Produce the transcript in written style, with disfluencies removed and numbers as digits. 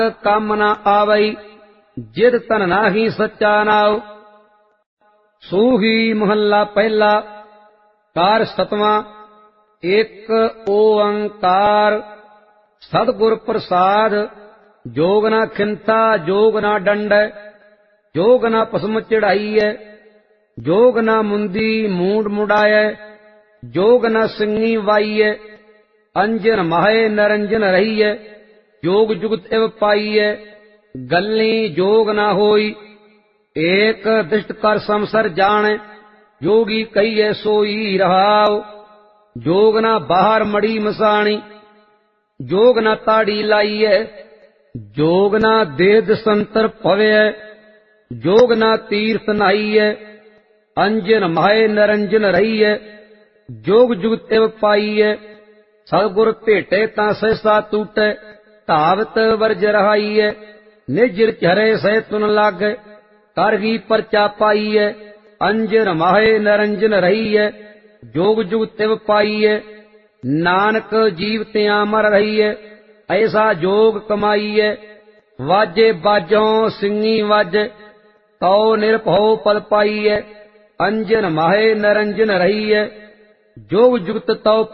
ਕੰਮ ਨਾ ਆਵਈ, ਜਿਦ ਤਨ ਨਾਹੀ ਸੱਚਾ ਨਾਉ। ਸੂਹੀ ਮਹੱਲਾ ਪਹਿਲਾ। ਕਾਰ ਸਤਵਾਂ। ਇੱਕ ਓੰਕਾਰ ਸਤਿਗੁਰ ਪ੍ਰਸਾਦ। ਜੋਗ ਨਾ ਖਿੰਤਾ ਜੋਗ ਨਾ ਡੰਡੈ, ਜੋਗ ਨਾ ਭਸਮ ਚੜਾਈਐ, ਜੋਗ ਨਾ ਮੁੰਦੀ ਮੂੰਡ ਮੁੜਾਇਐ, ਜੋਗ ਨਾ ਸਿੰਘੀ ਵਾਈਐ। ਅੰਜਨ ਮਾਹੇ ਨਰੰਜਨ ਰਹੀਐ, ਜੋਗ ਜੁਗਤ ਇਵ ਪਾਈਐ। ਗੱਲੀ ਜੋਗ ਨਾ ਹੋਈ, ਏਕ ਦਿਸ਼ਟ ਕਰ ਸੰਸਰ ਜਾਣੈ, ਜੋਗੀ ਕਹੀਐ ਸੋਈ ਰਹਾਉ। ਜੋਗ ਨਾ ਬਾਹਰ ਮੜੀ ਮਸਾਣੀ, ਜੋਗ ਨਾ ਤਾੜੀ ਲਾਈਐ, ਜੋਗ ਨਾ ਦੇਹ ਦਸੰਤਰ ਭਵੈ, ਜੋਗ ਨਾ ਤੀਰਥ ਨਾਈਐ। ਅੰਜਨ ਮਾਹੇ ਨਰੰਜਨ ਰਹੀਐ, ਜੋਗ ਜੁਗਤ ਇਵ ਪਾਈਐ। ਸਤਿਗੁਰ ਭੇਟੇ ਤਾਂ ਸਹਿਸਾ ਟੂਟੈ, ਧਾਵਤ ਵਰਜ ਰਹਾਈਐ। ਨਿਜਰ ਚਰੇ ਸਹਿ ਤੁਨ ਲਾਗੈ, ਕਰ ਹੀ ਪਰਚਾ ਪਾਈਐ। ਅੰਜਨ ਮਾਹੇ ਨਰੰਜਨ ਰਹੀਐ, ਜੋਗ ਜੁਗਤ ਇਵ ਪਾਈਐ। ਨਾਨਕ ਜੀਵਤਿਆਂ ਮਰ ਰਹੀਐ, ਐਸਾ ਜੋਗ ਕਮਾਈਐ। ਵਾਜੇ ਬਾਜੋਂ ਸਿੰਘੀ ਵਾਜੈ, ਤਉ ਨਿਰਭਉ ਪਦ ਪਾਈਐ। ਅੰਜਨ ਮਾਹੇ ਨਰੰਜਨ ਰਹੀਐ, ਜੋਗ ਜੁਗਤ ਤਉ